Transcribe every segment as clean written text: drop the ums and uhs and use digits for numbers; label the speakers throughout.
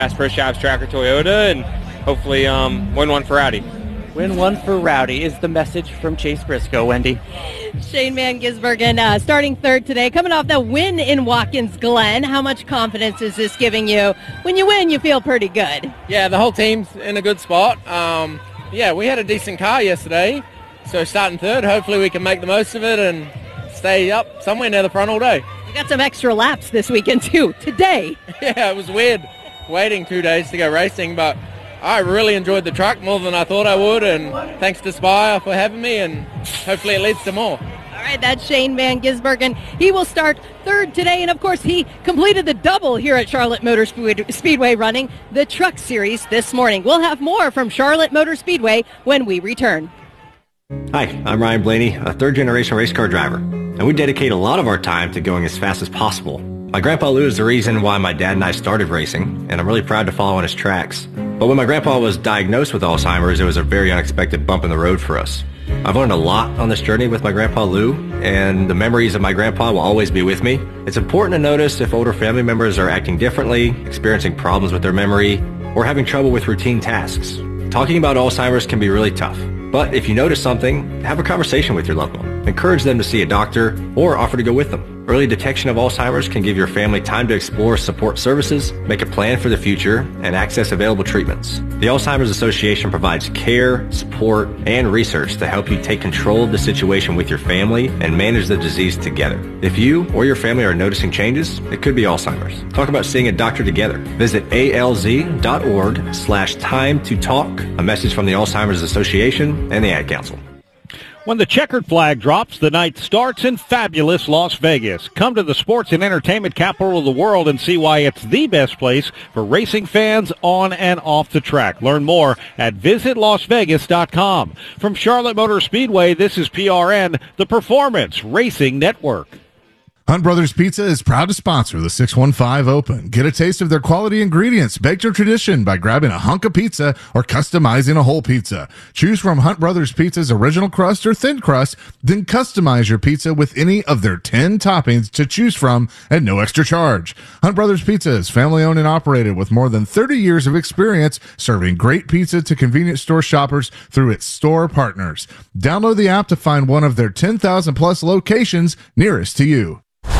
Speaker 1: Bass Pro Shops Tracker Toyota, and hopefully win one for Rowdy.
Speaker 2: Win one for Rowdy is the message from Chase Briscoe, Wendy.
Speaker 3: Shane Van Gisbergen starting third today, coming off that win in Watkins Glen. How much confidence is this giving you? When you win, you feel pretty good.
Speaker 4: Yeah, the whole team's in a good spot. We had a decent car yesterday, so starting third, hopefully we can make the most of it and stay up somewhere near the front all day.
Speaker 3: You got some extra laps this weekend, too, today.
Speaker 4: Yeah, it was weird waiting 2 days to go racing, but I really enjoyed the truck more than I thought I would, and thanks to Spire for having me, and hopefully it leads to more.
Speaker 3: All right, that's Shane Van Gisbergen. He will start third today, and of course he completed the double here at Charlotte Motor Speedway running the Truck Series this morning. We'll have more from Charlotte Motor Speedway when we return.
Speaker 5: Hi, I'm Ryan Blaney, a third-generation race car driver, and we dedicate a lot of our time to going as fast as possible. My grandpa Lou is the reason why my dad and I started racing, and I'm really proud to follow in his tracks. But when my grandpa was diagnosed with Alzheimer's, it was a very unexpected bump in the road for us. I've learned a lot on this journey with my grandpa Lou, and the memories of my grandpa will always be with me. It's important to notice if older family members are acting differently, experiencing problems with their memory, or having trouble with routine tasks. Talking about Alzheimer's can be really tough. But if you notice something, have a conversation with your loved one. Encourage them to see a doctor or offer to go with them. Early detection of Alzheimer's can give your family time to explore support services, make a plan for the future, and access available treatments. The Alzheimer's Association provides care, support, and research to help you take control of the situation with your family and manage the disease together. If you or your family are noticing changes, it could be Alzheimer's. Talk about seeing a doctor together. Visit alz.org/time to talk. A message from the Alzheimer's Association and the Ad Council.
Speaker 6: When the checkered flag drops, the night starts in fabulous Las Vegas. Come to the sports and entertainment capital of the world and see why it's the best place for racing fans on and off the track. Learn more at visitlasvegas.com. From Charlotte Motor Speedway, this is PRN, the Performance Racing Network.
Speaker 7: Hunt Brothers Pizza is proud to sponsor the 615 Open. Get a taste of their quality ingredients, baked to tradition by grabbing a hunk of pizza or customizing a whole pizza. Choose from Hunt Brothers Pizza's original crust or thin crust, then customize your pizza with any of their 10 toppings to choose from at no extra charge. Hunt Brothers Pizza is family owned and operated with more than 30 years of experience serving great pizza to convenience store shoppers through its store partners. Download the app to find one of their 10,000 plus locations nearest to you.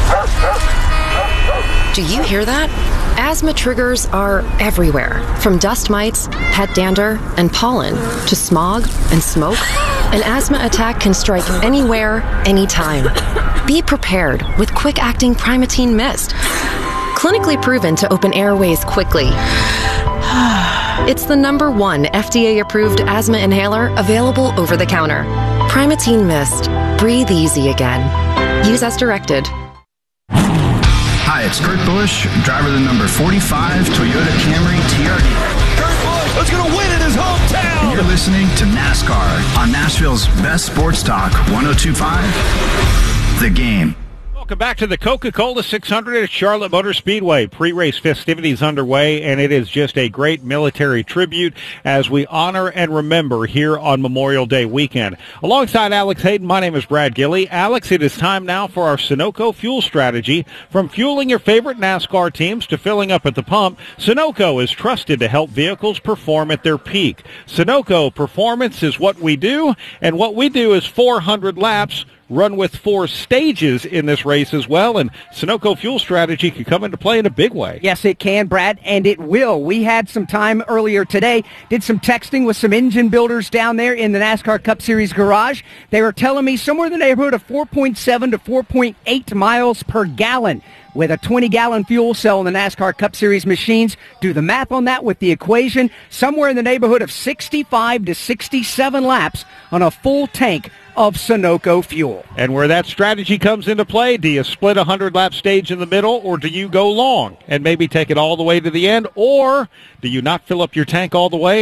Speaker 8: Do you hear that? Asthma triggers are everywhere, from dust mites, pet dander, and pollen, to smog and smoke. An asthma attack can strike anywhere, anytime. Be prepared with quick-acting Primatene Mist. Clinically proven to open airways quickly. It's the #1 FDA-approved asthma inhaler available over the counter. Primatene Mist. Breathe easy again. Use as directed.
Speaker 9: Hi, it's Kurt Busch, driver of the number 45 Toyota Camry TRD.
Speaker 10: Kurt Busch is going to win in his hometown.
Speaker 9: And you're listening to NASCAR on Nashville's best sports talk, 102.5 The Game.
Speaker 6: Welcome back to the Coca-Cola 600 at Charlotte Motor Speedway. Pre-race festivities underway, and it is just a great military tribute as we honor and remember here on Memorial Day weekend. Alongside Alex Hayden, my name is Brad Gilley. Alex, it is time now for our Sunoco fuel strategy. From fueling your favorite NASCAR teams to filling up at the pump, Sunoco is trusted to help vehicles perform at their peak. Sunoco performance is what we do, and what we do is 400 laps. Run with 4 stages in this race as well, and Sunoco fuel strategy can come into play in a big way.
Speaker 2: Yes, it can, Brad, and it will. We had some time earlier today, did some texting with some engine builders down there in the NASCAR Cup Series garage. They were telling me somewhere in the neighborhood of 4.7 to 4.8 miles per gallon. With a 20-gallon fuel cell in the NASCAR Cup Series machines, do the math on that with the equation, somewhere in the neighborhood of 65 to 67 laps on a full tank of Sunoco fuel.
Speaker 6: And where that strategy comes into play, do you split a 100-lap stage in the middle, or do you go long and maybe take it all the way to the end, or do you not fill up your tank all the way and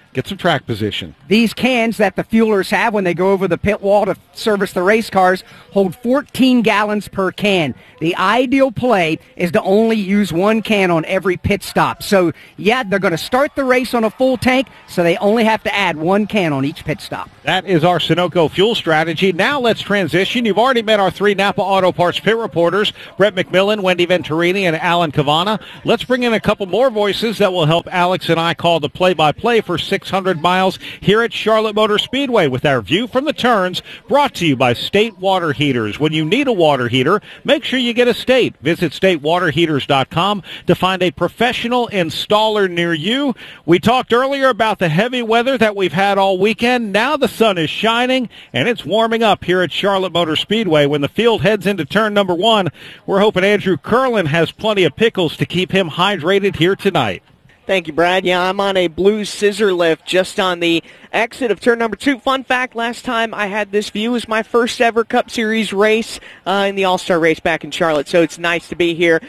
Speaker 6: get some track position.
Speaker 2: These cans that the fuelers have when they go over the pit wall to service the race cars hold 14 gallons per can. The ideal play is to only use one can on every pit stop. So, yeah, they're going to start the race on a full tank, so they only have to add one can on each pit stop.
Speaker 6: That is our Sunoco fuel strategy. Now let's transition. You've already met our 3 Napa Auto Parts pit reporters, Brett McMillan, Wendy Venturini, and Alan Cavana. Let's bring in a couple more voices that will help Alex and I call the play-by-play for 600 miles here at Charlotte Motor Speedway with our view from the turns, brought to you by State Water Heaters. When you need a water heater, make sure you get a State. Visit statewaterheaters.com to find a professional installer near you. We talked earlier about the heavy weather that we've had all weekend. Now the sun is shining, and it's warming up here at Charlotte Motor Speedway. When the field heads into turn number 1, we're hoping Andrew Curlin has plenty of pickles to keep him hydrated here tonight.
Speaker 11: Thank you, Brad. Yeah, I'm on a blue scissor lift just on the exit of turn number 2. Fun fact, last time I had this view was my first ever Cup Series race in the All-Star race back in Charlotte, so it's nice to be here.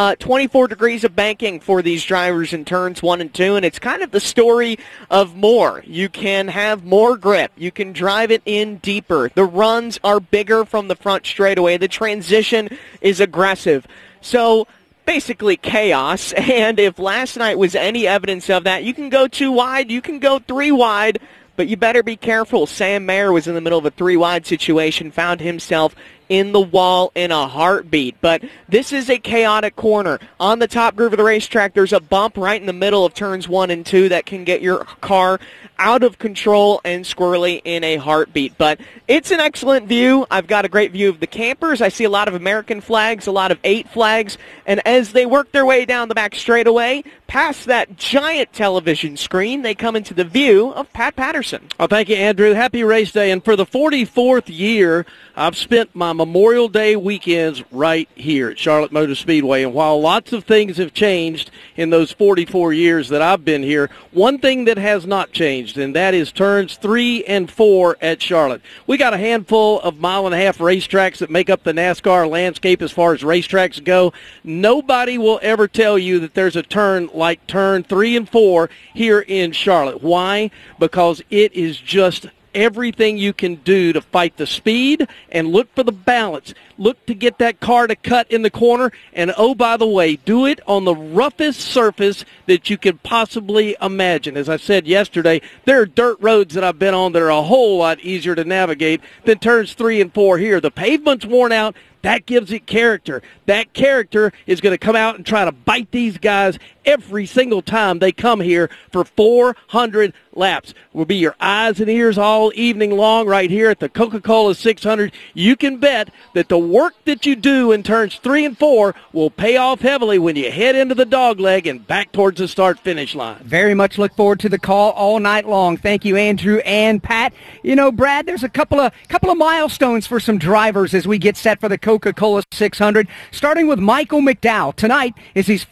Speaker 11: 24 degrees of banking for these drivers in turns 1 and 2, and it's kind of the story of more. You can have more grip. You can drive it in deeper. The runs are bigger from the front straightaway. The transition is aggressive. So basically chaos, and if last night was any evidence of that, you can go 2 wide, you can go 3 wide, but you better be careful. Sam Mayer was in the middle of a 3 wide situation, found himself in the wall in a heartbeat. But this is a chaotic corner. On the top groove of the racetrack, there's a bump right in the middle of turns 1 and 2 that can get your car out of control and squirrely in a heartbeat. But it's an excellent view. I've got a great view of the campers. I see a lot of American flags, a lot of 8 flags, and as they work their way down the back straightaway, past that giant television screen, they come into the view of Pat Patterson.
Speaker 12: Oh, thank you, Andrew. Happy race day. And for the 44th year, I've spent my Memorial Day weekends right here at Charlotte Motor Speedway. And while lots of things have changed in those 44 years that I've been here, one thing that has not changed, and that is turns 3 and 4 at Charlotte. We got a handful of mile-and-a-half racetracks that make up the NASCAR landscape as far as racetracks go. Nobody will ever tell you that there's a turn like turn 3 and 4 here in Charlotte. Why? Because it is just everything you can do to fight the speed and look for the balance. Look to get that car to cut in the corner. And, oh, by the way, do it on the roughest surface that you could possibly imagine. As I said yesterday, there are dirt roads that I've been on that are a whole lot easier to navigate than turns 3 and 4 here. The pavement's worn out. That gives it character. That character is going to come out and try to bite these guys every single time they come here for 400 laps. Will be your eyes and ears all evening long right here at the Coca-Cola 600. You can bet that the work that you do in turns 3 and 4 will pay off heavily when you head into the dogleg and back towards the start-finish line.
Speaker 2: Very much look forward to the call all night long. Thank you, Andrew and Pat. You know, Brad, there's a couple of milestones for some drivers as we get set for the Coca-Cola 600, starting with Michael McDowell. Tonight is his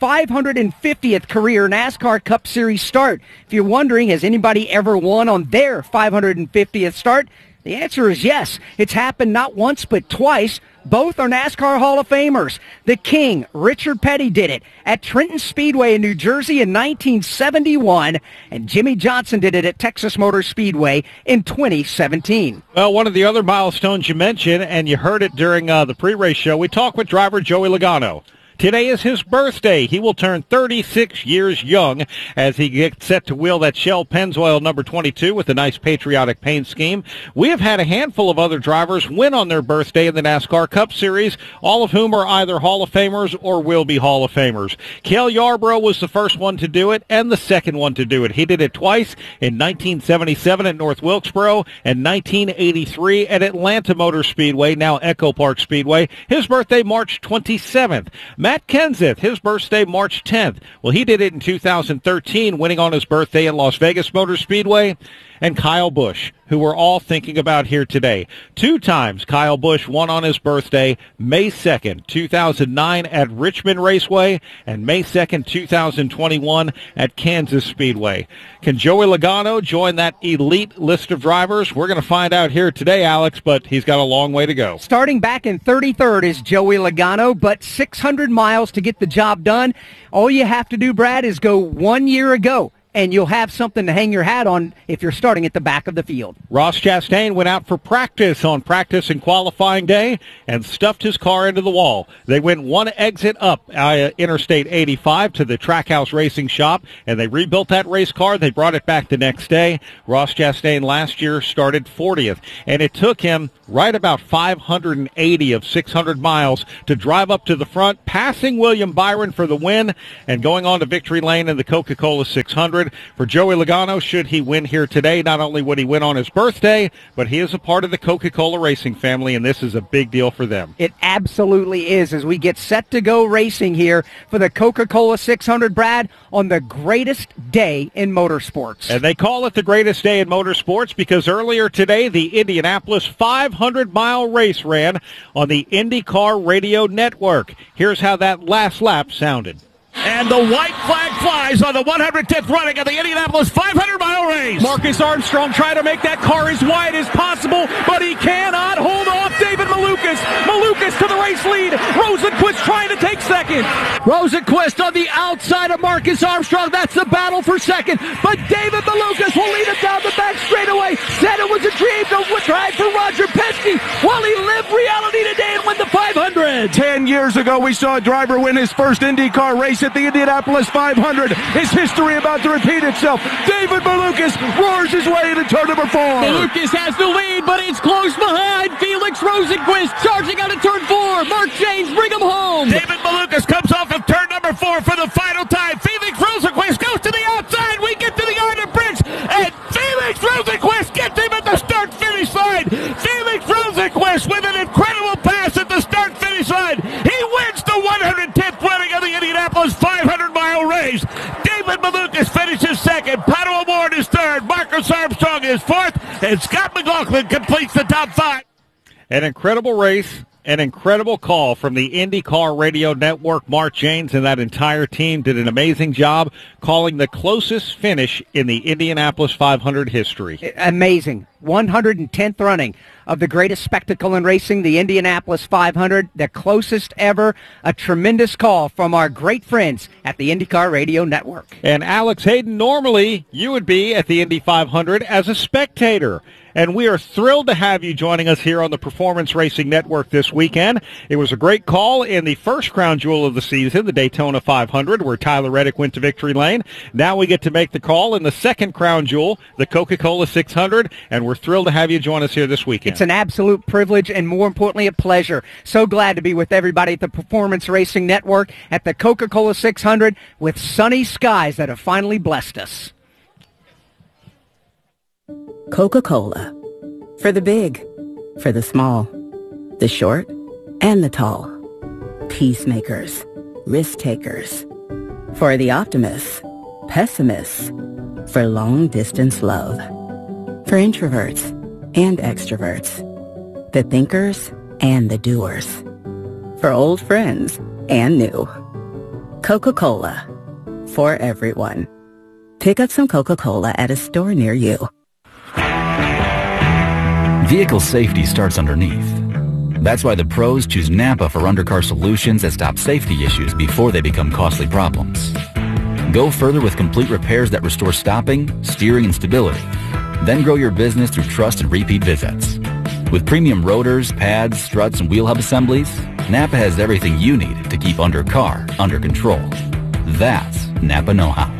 Speaker 2: 550th career NASCAR Cup Series start. If you're wondering, has anybody ever won on their 550th start? The answer is yes. It's happened not once but twice. Both are NASCAR Hall of Famers. The King, Richard Petty, did it at Trenton Speedway in New Jersey in 1971, and Jimmy Johnson did it at Texas Motor Speedway in 2017.
Speaker 6: Well, one of the other milestones you mentioned, and you heard it during the pre-race show, we talked with driver Joey Logano. Today is his birthday. He will turn 36 years young as he gets set to wheel that Shell Pennzoil number 22 with a nice patriotic paint scheme. We have had a handful of other drivers win on their birthday in the NASCAR Cup Series, all of whom are either Hall of Famers or will be Hall of Famers. Cale Yarborough was the first one to do it and the second one to do it. He did it twice in 1977 at North Wilkesboro and 1983 at Atlanta Motor Speedway, now Echo Park Speedway. His birthday, March 27th. Matt Kenseth, his birthday, March 10th. Well, he did it in 2013, winning on his birthday at Las Vegas Motor Speedway. And Kyle Busch, who we're all thinking about here today. 2 times Kyle Busch won on his birthday, May 2nd, 2009 at Richmond Raceway, and May 2nd, 2021 at Kansas Speedway. Can Joey Logano join that elite list of drivers? We're going to find out here today, Alex, but he's got a long way to go.
Speaker 2: Starting back in 33rd is Joey Logano, but 600 miles to get the job done. All you have to do, Brad, is go 1 year ago. and you'll have something to hang your hat on if you're starting at the back of the field.
Speaker 6: Ross Chastain went out for practice on practice and qualifying day and stuffed his car into the wall. They went one exit up Interstate 85 to the Trackhouse Racing Shop, and they rebuilt that race car. They brought it back the next day. Ross Chastain last year started 40th, and it took him right about 580 of 600 miles to drive up to the front, passing William Byron for the win and going on to victory lane in the Coca-Cola 600. For Joey Logano, should he win here today, not only would he win on his birthday, but he is a part of the Coca-Cola racing family, and this is a big deal for them.
Speaker 2: It absolutely is, as we get set to go racing here for the Coca-Cola 600, Brad, on the greatest day in motorsports.
Speaker 6: And they call it the greatest day in motorsports because earlier today, the Indianapolis 500-mile race ran on the IndyCar Radio Network. Here's how that last lap sounded.
Speaker 10: And the white flag flies on the 110th running of the Indianapolis 500-mile race.
Speaker 13: Marcus Armstrong trying to make that car as wide as possible, but he cannot hold off David Malukas. Malukas to the race lead. Rosenquist trying to take second. Rosenquist on the outside of Marcus Armstrong. That's the battle for second. But David Malukas will lead him down the back straightaway. Said it was a dream to try for Roger Penske. While he lived reality today and win the 500.
Speaker 10: 10 years ago, we saw a driver win his first IndyCar race at the Indianapolis 500. His history about to repeat itself. David Malukas roars his way into turn number 4.
Speaker 13: Malukas has the lead, but it's close behind. Felix Rosenquist charging out of turn 4. Mark James, bring him home.
Speaker 10: David Malukas comes off of turn number 4 for the final time. Felix Rosenquist goes to the outside. We get to the Arden Bridge, and Felix Rosenquist gets him at the start-finish line. Felix Rosenquist with an incredible pass at the start-finish line. He wins the 110th running of the Indianapolis 500-mile race. David Malukas finishes second. Pato O'Ward is third. Marcus Armstrong is fourth. And Scott McLaughlin completes the top 5.
Speaker 6: An incredible race. An incredible call from the IndyCar Radio Network. Mark James and that entire team did an amazing job calling the closest finish in the Indianapolis 500 history.
Speaker 2: Amazing. 110th running of the greatest spectacle in racing, the Indianapolis 500, the closest ever. A tremendous call from our great friends at the IndyCar Radio Network.
Speaker 6: And Alex Hayden, normally you would be at the Indy 500 as a spectator. And we are thrilled to have you joining us here on the Performance Racing Network this weekend. It was a great call in the first crown jewel of the season, the Daytona 500, where Tyler Reddick went to victory lane. Now we get to make the call in the second crown jewel, the Coca-Cola 600, and we're thrilled to have you join us here this weekend.
Speaker 2: It's an absolute privilege and, more importantly, a pleasure. So glad to be with everybody at the Performance Racing Network at the Coca-Cola 600 with sunny skies that have finally blessed us.
Speaker 14: Coca-Cola. For the big, for the small, the short, and the tall. Peacemakers, risk-takers. For the optimists, pessimists. For long-distance love. For introverts and extroverts. The thinkers and the doers. For old friends and new. Coca-Cola. For everyone. Pick up some Coca-Cola at a store near you.
Speaker 15: Vehicle safety starts underneath. That's why the pros choose Napa for undercar solutions that stop safety issues before they become costly problems. Go further with complete repairs that restore stopping, steering, and stability. Then grow your business through trust and repeat visits. With premium rotors, pads, struts, and wheel hub assemblies, Napa has everything you need to keep undercar under control. That's Napa know-how.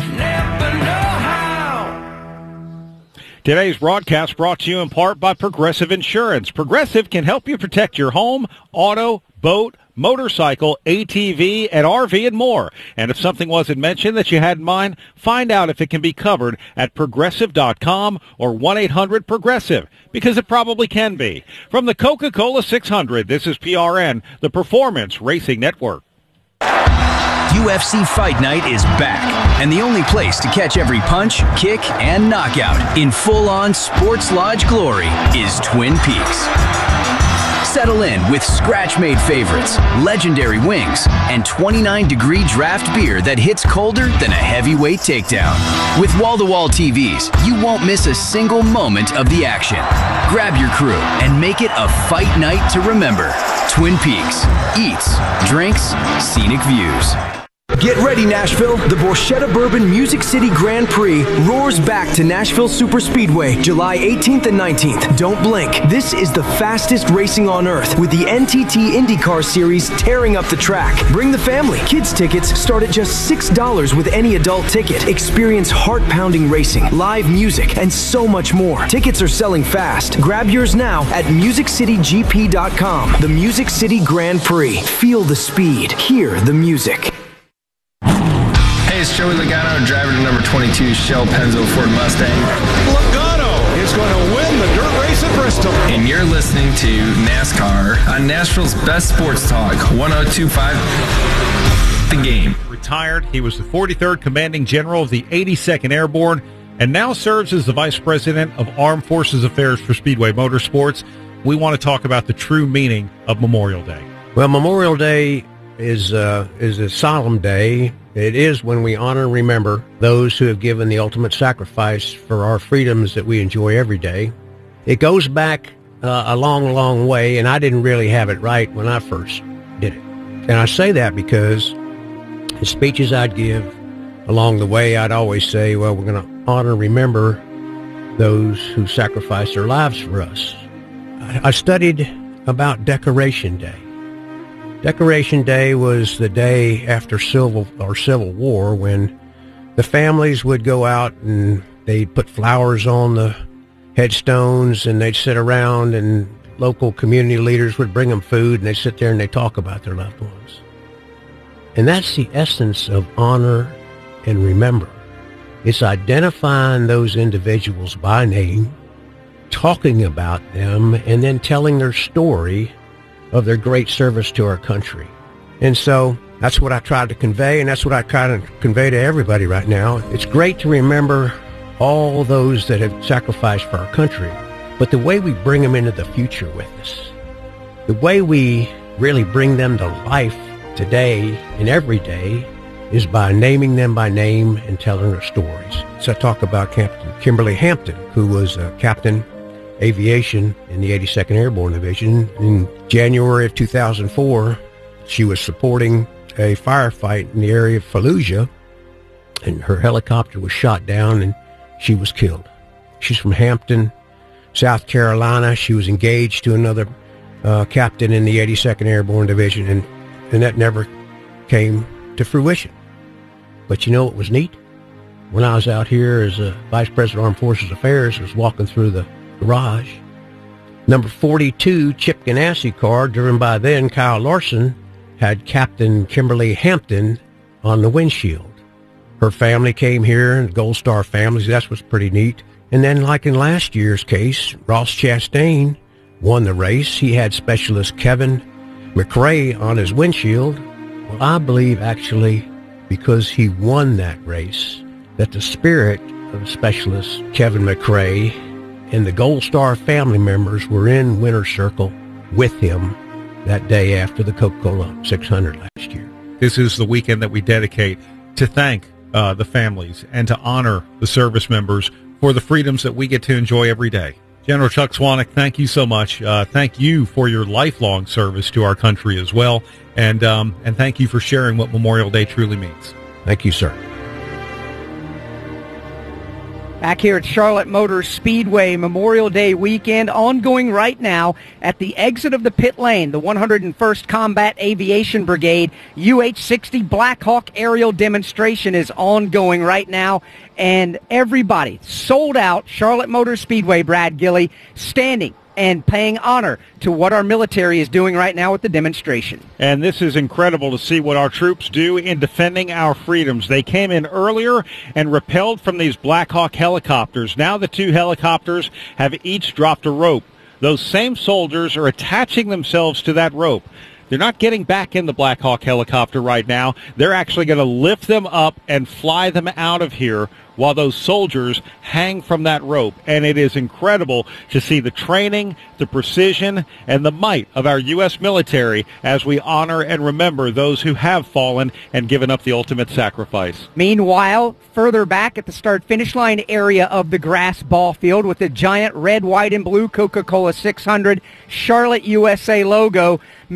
Speaker 6: Today's broadcast brought to you in part by Progressive Insurance. Progressive can help you protect your home, auto, boat, motorcycle, ATV, and RV, and more. And if something wasn't mentioned that you had in mind, find out if it can be covered at Progressive.com or 1-800-PROGRESSIVE, because it probably can be. From the Coca-Cola 600, this is PRN, the Performance Racing Network.
Speaker 9: UFC Fight Night is back, and the only place to catch every punch, kick, and knockout in full-on sports lodge glory is Twin Peaks. Settle in with scratch-made favorites, legendary wings, and 29-degree draft beer that hits colder than a heavyweight takedown. With wall-to-wall TVs, you won't miss a single moment of the action. Grab your crew and make it a fight night to remember. Twin Peaks. Eats, drinks, scenic views.
Speaker 16: Get ready, Nashville. The Borchetta Bourbon Music City Grand Prix roars back to Nashville Superspeedway, July 18th and 19th. Don't blink. This is the fastest racing on earth, with the NTT IndyCar Series tearing up the track. Bring the family. Kids tickets start at just $6 with any adult ticket. Experience heart-pounding racing, live music, and so much more. Tickets are selling fast. Grab yours now at MusicCityGP.com. The Music City Grand Prix. Feel the speed. Hear the music.
Speaker 17: Hey, it's Joey Logano, driver to number 22 Shell Pennzoil Ford Mustang.
Speaker 18: Logano is going to win the dirt race at Bristol.
Speaker 17: And you're listening to NASCAR on Nashville's best sports talk, 102.5 The Game.
Speaker 6: Retired, he was the 43rd Commanding General of the 82nd Airborne and now serves as the Vice President of Armed Forces Affairs for Speedway Motorsports. We want to talk about the true meaning of Memorial Day.
Speaker 19: Well, Memorial Day is a solemn day. It is when we honor and remember those who have given the ultimate sacrifice for our freedoms that we enjoy every day. It goes back a long, long way, and I didn't really have it right when I first did it. And I say that because the speeches I'd give along the way, I'd always say, well, we're going to honor and remember those who sacrificed their lives for us. I studied about Decoration Day. Decoration Day was the day after Civil War when the families would go out and they'd put flowers on the headstones and they'd sit around and local community leaders would bring them food and they'd sit there and they'd talk about their loved ones. And that's the essence of honor and remember. It's identifying those individuals by name, talking about them, and then telling their story of their great service to our country. And so that's what I tried to convey, and that's what I try to convey to everybody right now. It's great to remember all those that have sacrificed for our country, but the way we bring them into the future with us, the way we really bring them to life today and every day is by naming them by name and telling their stories. So I talk about Captain Kimberly Hampton, who was a captain aviation in the 82nd Airborne Division. In January of 2004, she was supporting a firefight in the area of Fallujah, and her helicopter was shot down and she was killed. She's from Hampton, South Carolina. She was engaged to another captain in the 82nd Airborne Division, and that never came to fruition. But you know what was neat? When I was out here as a Vice President of Armed Forces Affairs, I was walking through the garage. Number 42 Chip Ganassi car, driven by then Kyle Larson, had Captain Kimberly Hampton on the windshield. Her family came here, and Gold Star families, that's what's pretty neat. And then, like in last year's case, Ross Chastain won the race. He had Specialist Kevin McRae on his windshield. Well, I believe actually because he won that race, that the spirit of Specialist Kevin McRae and the Gold Star family members were in Winner's Circle with him that day after the Coca-Cola 600 last year.
Speaker 6: This is the weekend that we dedicate to thank the families and to honor the service members for the freedoms that we get to enjoy every day. General Chuck Swanek, thank you so much. Thank you for your lifelong service to our country as well, and thank you for sharing what Memorial Day truly means.
Speaker 19: Thank you, sir.
Speaker 2: Back here at Charlotte Motor Speedway, Memorial Day weekend ongoing right now at the exit of the pit lane. The 101st Combat Aviation Brigade UH-60 Black Hawk aerial demonstration is ongoing right now, and everybody sold out Charlotte Motor Speedway, Brad Gilley, standing and paying honor to what our military is doing right now with the demonstration.
Speaker 6: And this is incredible to see what our troops do in defending our freedoms. They came in earlier and rappelled from these Black Hawk helicopters. Now the two helicopters have each dropped a rope. Those same soldiers are attaching themselves to that rope. They're not getting back in the Black Hawk helicopter right now. They're actually going to lift them up and fly them out of here while those soldiers hang from that rope. And it is incredible to see the training, the precision, and the might of our U.S. military as we honor and remember those who have fallen and given up the ultimate sacrifice.
Speaker 2: Meanwhile, further back at the start-finish line area of the grass ball field with the giant red, white, and blue Coca-Cola 600 Charlotte, USA logo, members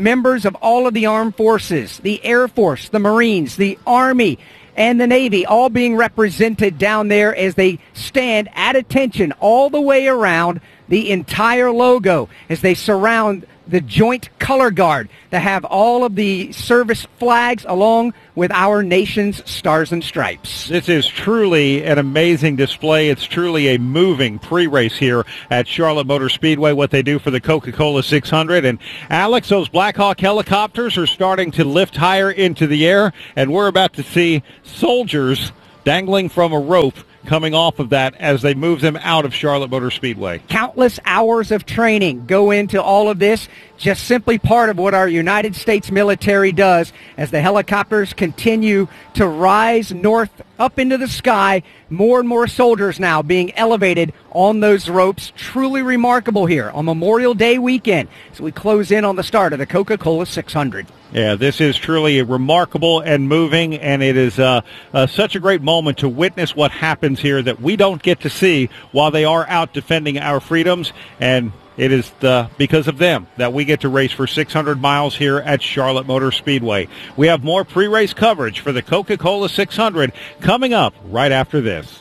Speaker 2: members of all of the armed forces, the Air Force, the Marines, the Army, and the Navy, all being represented down there as they stand at attention all the way around the entire logo as they surround the Joint Color Guard to have all of the service flags along with our nation's stars and stripes.
Speaker 6: This is truly an amazing display. It's truly a moving pre-race here at Charlotte Motor Speedway, what they do for the Coca-Cola 600. And Alex, those Black Hawk helicopters are starting to lift higher into the air, and we're about to see soldiers dangling from a rope coming off of that as they move them out of Charlotte Motor Speedway.
Speaker 2: Countless hours of training go into all of this, just simply part of what our United States military does as the helicopters continue to rise north up into the sky. More and more soldiers now being elevated on those ropes. Truly remarkable here on Memorial Day weekend as we close in on the start of the Coca-Cola 600.
Speaker 6: Yeah, this is truly remarkable and moving, and it is such a great moment to witness what happens here that we don't get to see while they are out defending our freedoms, and it is because of them that we get to race for 600 miles here at Charlotte Motor Speedway. We have more pre-race coverage for the Coca-Cola 600 coming up right after this.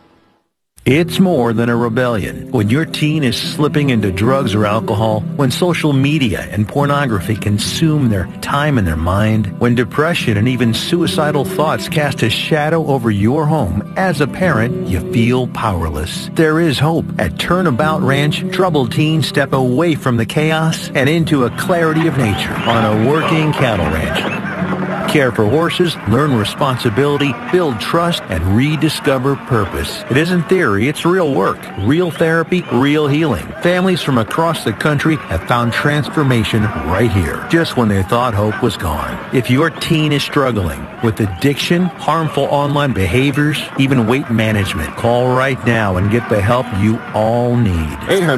Speaker 20: It's more than a rebellion. When your teen is slipping into drugs or alcohol, when social media and pornography consume their time and their mind, when depression and even suicidal thoughts cast a shadow over your home, as a parent, you feel powerless. There is hope. At Turnabout Ranch, troubled teens step away from the chaos and into a clarity of nature on a working cattle ranch. Care for horses, learn responsibility, build trust, and rediscover purpose. It isn't theory, it's real work, real therapy, real healing. Families from across the country have found transformation right here, just when they thought hope was gone. If your teen is struggling with addiction, harmful online behaviors, even weight management, call right now and get the help you all need.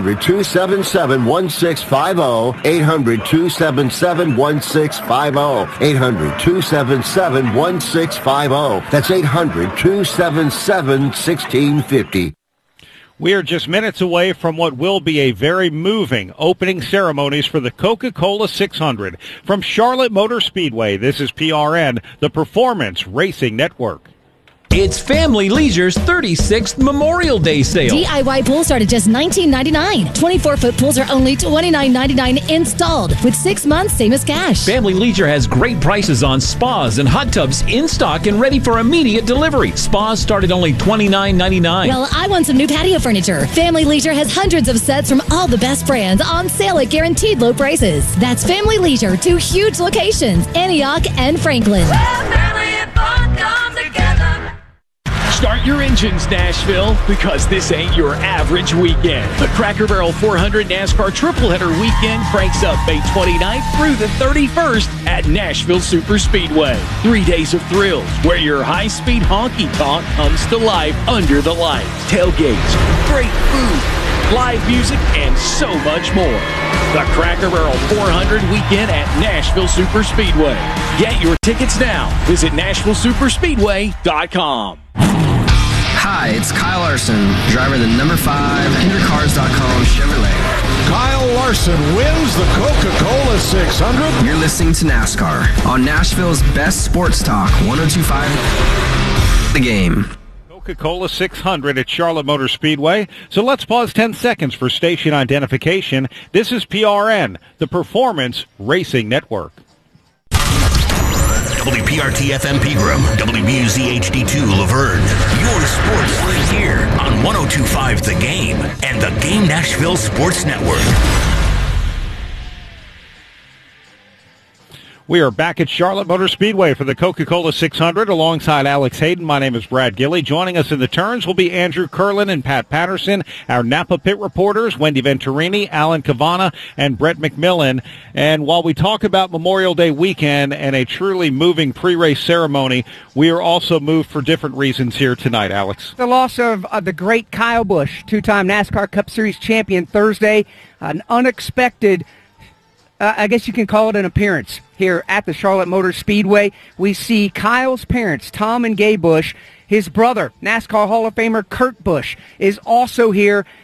Speaker 21: 800-277-1650, 800-277-1650, 800-277-1650. That's 800-277-1650.
Speaker 6: We are just minutes away from what will be a very moving opening ceremonies for the Coca-Cola 600. From Charlotte Motor Speedway, this is PRN, the Performance Racing Network.
Speaker 22: It's Family Leisure's 36th Memorial Day sale.
Speaker 23: DIY pools start at just $19.99. 24-foot pools are only $29.99 installed, with 6 months, same as cash.
Speaker 22: Family Leisure has great prices on spas and hot tubs in stock and ready for immediate delivery. Spas start at only $29.99.
Speaker 23: Well, I want some new patio furniture. Family Leisure has hundreds of sets from all the best brands on sale at guaranteed low prices. That's Family Leisure, 2 huge locations, Antioch and Franklin.
Speaker 13: Start your engines, Nashville, because this ain't your average weekend. The Cracker Barrel 400 NASCAR Triple Header Weekend cranks up May 29th through the 31st at Nashville Super Speedway. 3 days of thrills where your high-speed honky-tonk comes to life under the lights. Tailgates, great food, live music, and so much more. The Cracker Barrel 400 Weekend at Nashville Super Speedway. Get your tickets now. Visit NashvilleSuperspeedway.com.
Speaker 24: Hi, it's Kyle Larson, driver of the number 5 HenderCars.com Chevrolet.
Speaker 18: Kyle Larson wins the Coca-Cola 600.
Speaker 24: You're listening to NASCAR on Nashville's best sports talk, 102.5 The Game.
Speaker 6: Coca-Cola 600 at Charlotte Motor Speedway. So let's pause 10 seconds for station identification. This is PRN, the Performance Racing Network.
Speaker 25: WPRT-FM Pegram, WBUZ-HD2 Laverne. Your sports right here on 102.5 The Game and the Game Nashville Sports Network.
Speaker 6: We are back at Charlotte Motor Speedway for the Coca-Cola 600 alongside Alex Hayden. My name is Brad Gilley. Joining us in the turns will be Andrew Curlin and Pat Patterson, our Napa pit reporters, Wendy Venturini, Alan Cavana, and Brett McMillan. And while we talk about Memorial Day weekend and a truly moving pre-race ceremony, we are also moved for different reasons here tonight, Alex.
Speaker 2: The loss of the great Kyle Busch, 2-time NASCAR Cup Series champion Thursday, an unexpected I guess you can call it an appearance here at the Charlotte Motor Speedway. We see Kyle's parents, Tom and Gay Busch. His brother, NASCAR Hall of Famer Kurt Busch, is also here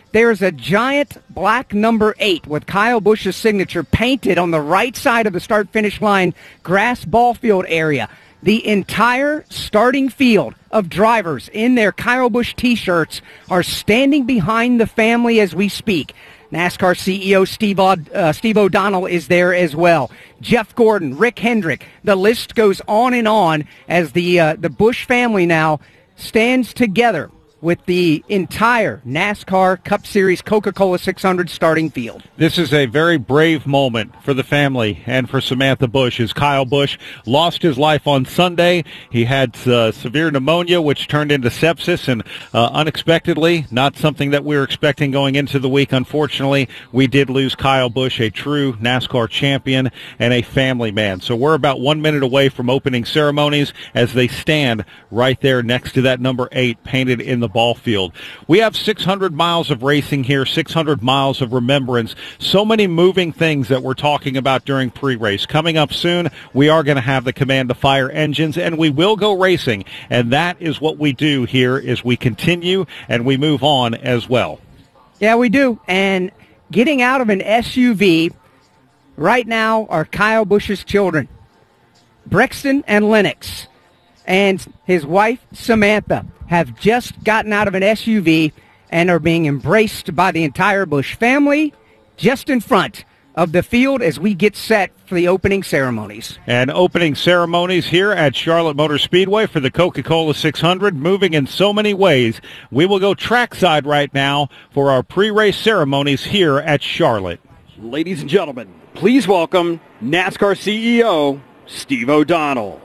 Speaker 2: there's a giant black number 8 with Kyle Busch's signature painted on the right side of the start-finish line grass ball field area. The entire starting field of drivers in their Kyle Busch T-shirts are standing behind the family as we speak. NASCAR CEO Steve O'Donnell is there as well. Jeff Gordon, Rick Hendrick. The list goes on and on as the Busch family now stands together with the entire NASCAR Cup Series Coca-Cola 600 starting field.
Speaker 6: This is a very brave moment for the family and for Samantha Busch, as Kyle Busch lost his life on Sunday. He had severe pneumonia, which turned into sepsis, and unexpectedly, not something that we were expecting going into the week, unfortunately, we did lose Kyle Busch, a true NASCAR champion and a family man. So we're about 1 minute away from opening ceremonies as they stand right there next to that number 8 painted in the ball field. We have 600 miles of racing here, 600 miles of remembrance, so many moving things that we're talking about during pre-race. Coming up soon, we are going to have the Command to Fire engines, and we will go racing, and that is what we do here, is we continue and we move on as well.
Speaker 2: Yeah, we do, and getting out of an SUV right now are Kyle Busch's children, Brexton and Lennox, and his wife, Samantha, have just gotten out of an SUV and are being embraced by the entire Busch family just in front of the field as we get set for the opening ceremonies.
Speaker 6: And opening ceremonies here at Charlotte Motor Speedway for the Coca-Cola 600, moving in so many ways. We will go trackside right now for our pre-race ceremonies here at Charlotte.
Speaker 1: Ladies and gentlemen, please welcome NASCAR CEO Steve O'Donnell.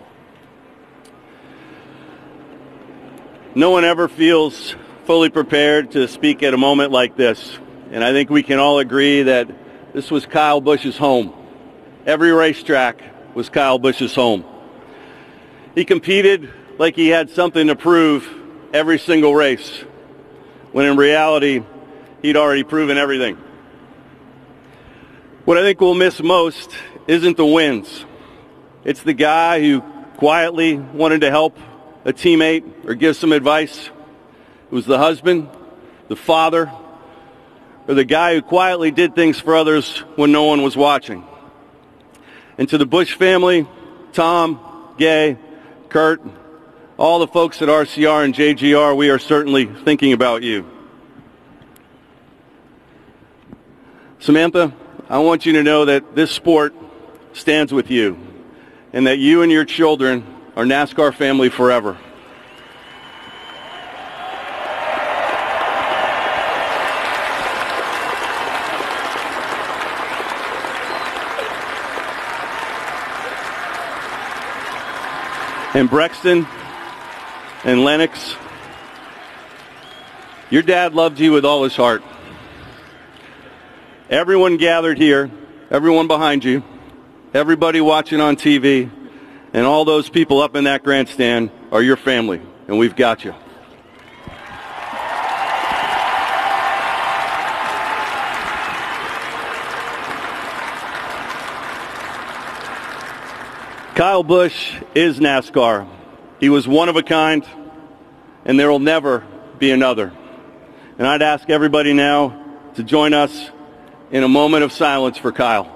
Speaker 3: No one ever feels fully prepared to speak at a moment like this. And I think we can all agree that this was Kyle Busch's home. Every racetrack was Kyle Busch's home. He competed like he had something to prove every single race, when in reality, he'd already proven everything. What I think we'll miss most isn't the wins. It's the guy who quietly wanted to help a teammate or give some advice. It was the husband, the father, or the guy who quietly did things for others when no one was watching. And to the Busch family, Tom, Gay, Kurt, all the folks at RCR and JGR, we are certainly thinking about you. Samantha, I want you to know that this sport stands with you, and that you and your children are NASCAR family forever. And Brexton and Lennox, your dad loved you with all his heart. Everyone gathered here, everyone behind you, everybody watching on TV, and all those people up in that grandstand are your family, and we've got you. Kyle Busch is NASCAR. He was one of a kind, and there will never be another. And I'd ask everybody now to join us in a moment of silence for Kyle.